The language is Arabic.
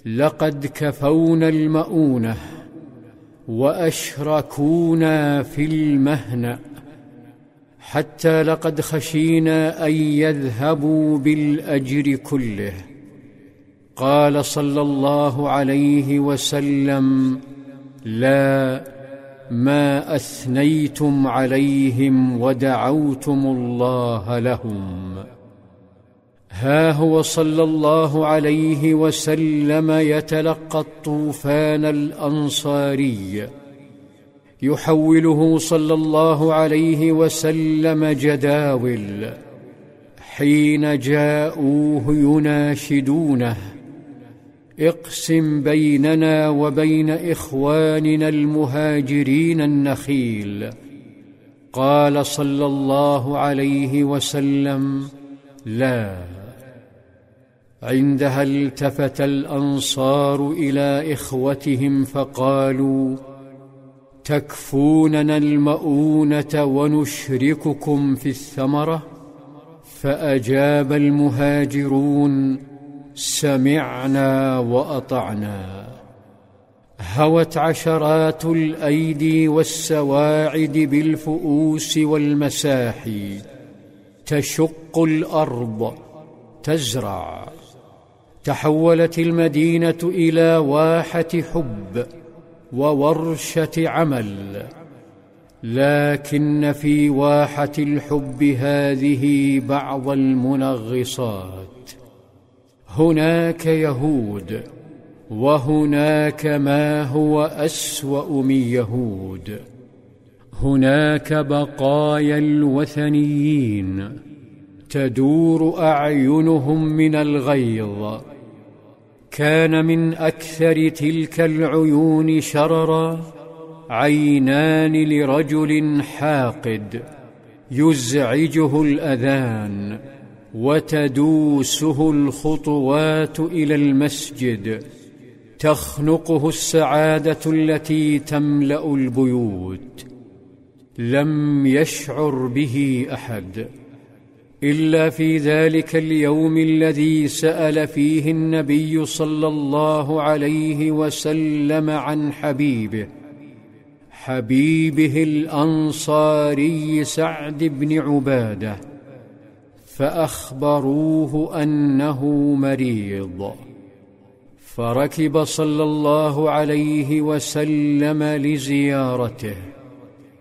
لقد كفونا المؤونة وأشركونا في المهنأ، حتى لقد خشينا أن يذهبوا بالأجر كله. قال صلى الله عليه وسلم: لا، ما أثنيتم عليهم ودعوتم الله لهم. ها هو صلى الله عليه وسلم يتلقى الطوفان الأنصاري، يحوله صلى الله عليه وسلم جداول، حين جاءوه يناشدونه: اقسم بيننا وبين إخواننا المهاجرين النخيل. قال صلى الله عليه وسلم: لا. عندها التفت الأنصار إلى إخوتهم فقالوا: تكفوننا المؤونة ونشرككم في الثمرة؟ فأجاب المهاجرون: سمعنا وأطعنا. هوت عشرات الأيدي والسواعد بالفؤوس والمساحي، تشق الأرض، تزرع. تحولت المدينة إلى واحة حب وورشة عمل، لكن في واحة الحب هذه بعض المنغصات. هناك يهود، وهناك ما هو أسوأ من يهود. هناك بقايا الوثنيين تدور أعينهم من الغيظ. كان من أكثر تلك العيون شررا عينان لرجل حاقد يزعجه الأذان وتدوسه الخطوات إلى المسجد، تخنقه السعادة التي تملأ البيوت. لم يشعر به أحد إلا في ذلك اليوم الذي سأل فيه النبي صلى الله عليه وسلم عن حبيبه الأنصاري سعد بن عبادة، فأخبروه أنه مريض، فركب صلى الله عليه وسلم لزيارته.